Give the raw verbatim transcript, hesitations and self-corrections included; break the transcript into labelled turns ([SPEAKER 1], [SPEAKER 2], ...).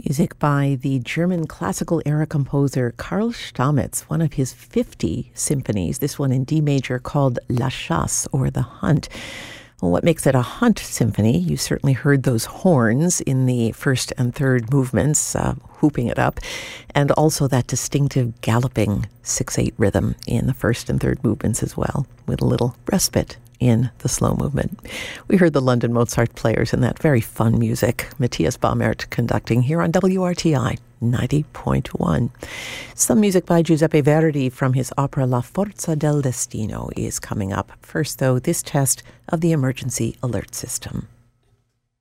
[SPEAKER 1] Music by the German classical era composer Karl Stamitz, one of his fifty symphonies, this one in D major called La Chasse, or The Hunt. Well, what makes it a hunt symphony? You certainly heard those horns in the first and third movements, uh, whooping it up, and also that distinctive galloping six eight rhythm in the first and third movements as well, with a little respite in the slow movement. We heard the London Mozart Players in that very fun music. Matthias Baumert conducting here on W R T I ninety point one. Some music by Giuseppe Verdi from his opera La Forza del Destino is coming up. First, though, this test of the emergency alert system.